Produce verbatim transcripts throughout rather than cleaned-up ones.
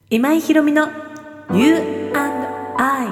今井ひろみの You and I。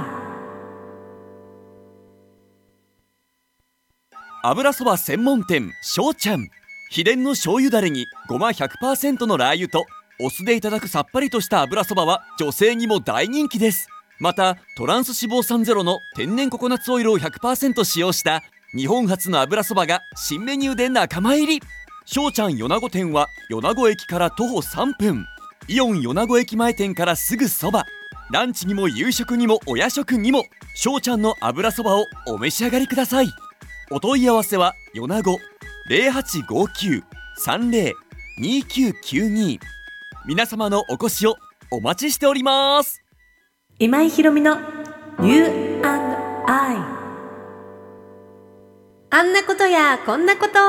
油そば専門店翔ちゃん。秘伝の醤油だれにごま ひゃくパーセント のラー油とお酢でいただくさっぱりとした油そばは女性にも大人気です。またトランス脂肪酸ゼロの天然ココナッツオイルを ひゃくパーセント 使用した日本初の油そばが新メニューで仲間入り。翔ちゃん米子店は米子駅から徒歩さんぷん、イオン米子駅前店からすぐそば。ランチにも夕食にもお夜食にも翔ちゃんの油そばをお召し上がりください。お問い合わせは米子 ゼロはちごきゅう さんゼロ にきゅうきゅうに。 皆様のお越しをお待ちしております。 今井ひろみの You and I。 あんなことやこんなこと。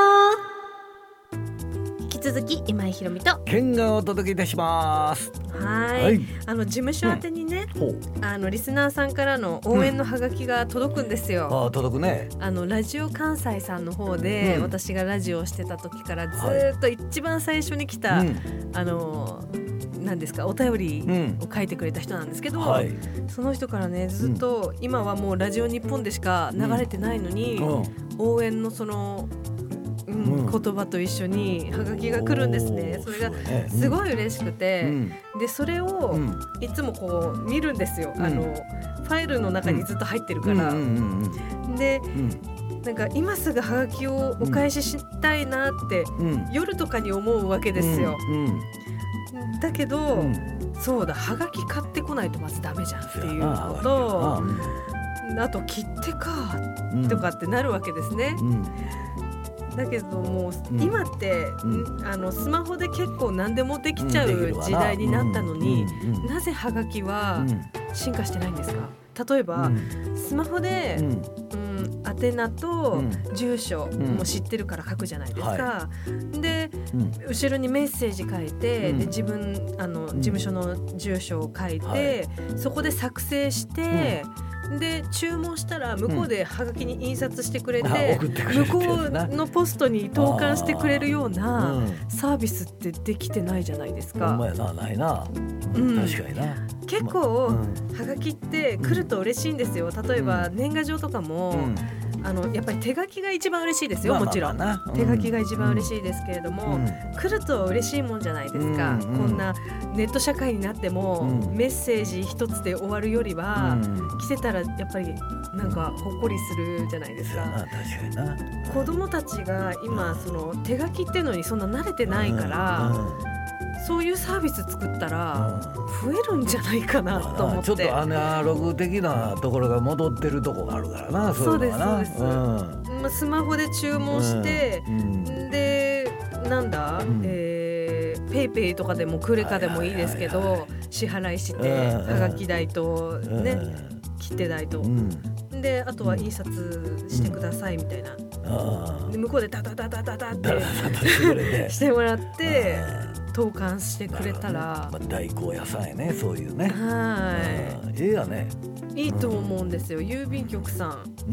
引き続き今井ひろみとケンがお届けいたします。 はい、 はい、 あの事務所宛てにね、 ほう、 あのリスナーさんからの応援のハガキが届くんですよ、 ああ届くね。 あのラジオ関西さんの方で、うん、私がラジオをしてた時からずっと一番最初に来た、はい、あの何ですかお便りを書いてくれた人なんですけど、うんはい、その人からねずっと、うん、今はもうラジオ日本でしか流れてないのに、うん、応援のそのうん、言葉と一緒にハガキが来るんですね。それがすごい嬉しくて、うん、でそれをいつもこう見るんですよ、うん、あのファイルの中にずっと入ってるから、うん、で、うん、なんか今すぐハガキをお返ししたいなって、うん、夜とかに思うわけですよ、うんうん、だけど、うん、そうだハガキ買ってこないとまずダメじゃんっていうことと、あと切手かとかってなるわけですね、うんうんだけどもう今って、うん、あのスマホで結構何でもできちゃう時代になったのに、うんうんうん、なぜハガキは進化してないんですか？例えば、うん、スマホで、うんうん、宛名と住所も知ってるから書くじゃないですか、うんはい、で、うん、後ろにメッセージ書いて、うん、で自分あの事務所の住所を書いて、はい、そこで作成して、うんで注文したら向こうでハガキに印刷してくれて、うん、向こうのポストに投函してくれるようなサービスってできてないじゃないですか。 ほんまやな、ないな、うん、確かにな。 結構、うん、ハガキって来ると嬉しいんですよ。例えば、うん、年賀状とかも、うんあのやっぱり手書きが一番嬉しいですよ、もちろん、まあまあまあ、手書きが一番嬉しいですけれども、うん、来ると嬉しいもんじゃないですか、うん、こんなネット社会になっても、うん、メッセージ一つで終わるよりは、うん、来てたらやっぱりなんかほっこりするじゃないですか。 確かにな。 子供たちが今その手書きっていうのにそんな慣れてないから、うんうんそういうサービス作ったら増えるんじゃないかなと思って、 ちょっとアナログ的なところが戻ってるところがあるからな。 そうですそうです、うん、スマホで注文して、うん、でなんだ、うんえー、ペイペイとかでもクレカでもいいですけど、はいはいはいはい、支払いして、うん、はがき代と、ねうん、切手代と、うん、であとは印刷してくださいみたいな、うん、で向こうでダダダダダダってしてもらって投函してくれたら、 まあ、代行屋さんやね、そういうね。 はい、 ええやね。 いいと思うんですよ、うん、郵便局さん、うん、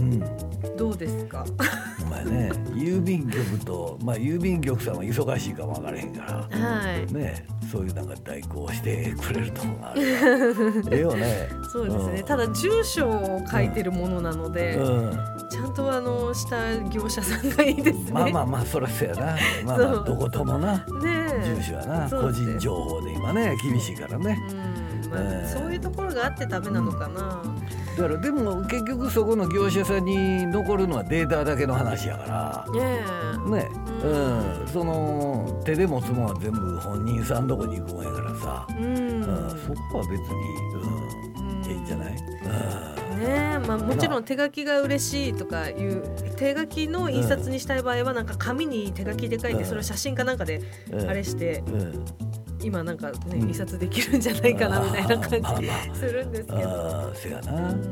どうですか？ お前ね、郵便局と、まあ、郵便局さんは忙しいかも分からへんから、はいね、そういうなんか代行してくれるとこがあるからええよね。 そうですね、うん、ただ住所を書いてるものなので、うんうん、ちゃんとあのした業者さんがいいですね。 まあまあまあそりゃそうやな、まあ、まあどこともな、ね、住所やな、個人情報で今ね厳しいからね、 うんまあえー、そういうところがあってダメなのかな、うんだからでも結局そこの業者さんに残るのはデータだけの話やから、ねね、うんうん、その手で持つもんは全部本人さんとこに行くもんやからさ、うんうん、そこは別に、うん、いいんじゃない、うんねまあ、もちろん手書きが嬉しいとかいう手書きの印刷にしたい場合はなんか紙に手書きで書いてそれを写真かなんかであれして、うんうん今なんかね、うん、印刷できるんじゃないかなみたいな感じ、まあまあ、するんですけど、 あそうやな、うんうん、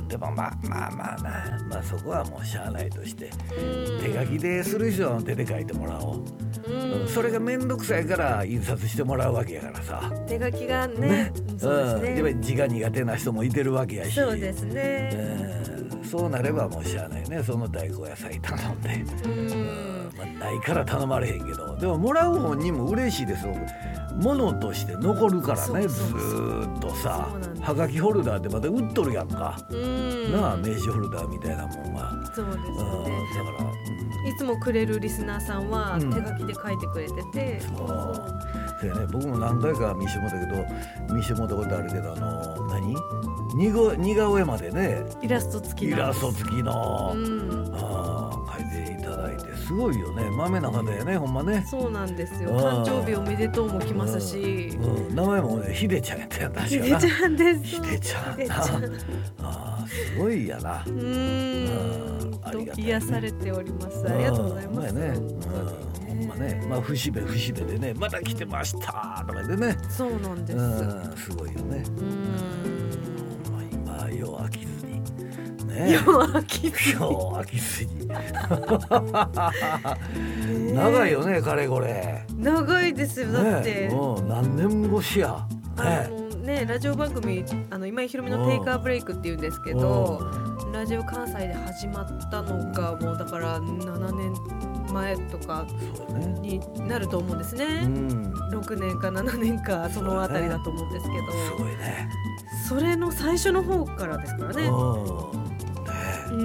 でもまあまあまあな、まあ、そこはもうしゃあないとして、うん、手書きでする人は手で書いてもらおう、うん、それがめんどくさいから印刷してもらうわけやからさ、 手書きがね、ねそうですね、うん、字が苦手な人もいてるわけやし、 そうですね、 うん、そうなればもうしゃあないね、その代行屋さんに頼んで、うんうんまあ、ないから頼まれへんけど、でももらう本人も嬉しいですよ。 ものとして残るからね。ずーっとさはがきホルダーってまた売っとるやんか。うんなあ名刺ホルダーみたいなもんが。 そうですね。だから、 うん、いつもくれるリスナーさんは手書きで書いてくれてて、うん、そうそうやね。僕も何回か見してもらったけど見してもらったことあるけど、あの何似顔似顔絵までねイラスト付きのイラスト付きの、うん、あ書いていただいてすごいよね。豆な方やね、ほんまね。 そうなんですよ。誕生日おめでとうも来ますし、 うんうん、名前もねひでちゃんやったやん。確かひでちゃんです。 ひでちゃんなあすごいやな。うんありがたい、ね、癒されております。ありがとうございます。 ね、ほんまね、まあ節目節目でねまた来てましたとかでね。 そうなんです。 うんすごいよね。うんまあ今よう飽きずにね。 よう飽きずに。 よう飽きずに。長いよね、かれこれ。 長いですよ、だって。 ね、うん、何年越しや。 ね、ね、ラジオ番組、あの今井ひろみのテイカーブレイクっていうんですけど、ラジオ関西で始まったのがもうだからななねんまえとかになると思うんですね。うん、ろくねんかななねんかそのあたりだと思うんですけど、 すごいね。 それの最初の方からですからね。 うん、ね、 うん、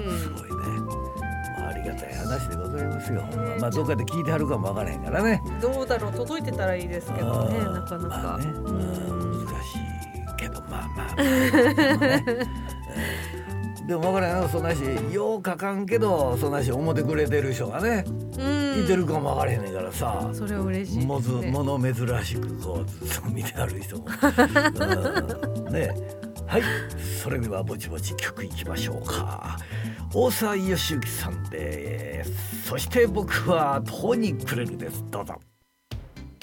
すごいね。まあ、ありがたい話でございますよ。えー、まあどっかで聞いてはるかもわからへんからね。 どうだろう、届いてたらいいですけどね、なかなか。 まあね、うん、難しいけどまあまあ。まあねでも分からんよ、そんなしよう書かんけどそんなし思ってくれてる人がねいてるかも分からへんねんからさ。 それは嬉しいですね。 もの珍しくこうずっと見てある人も、うん、ね。はい、それではぼちぼち曲いきましょうか。大沢良之さんでそして僕は途方に暮れるです。どうぞ。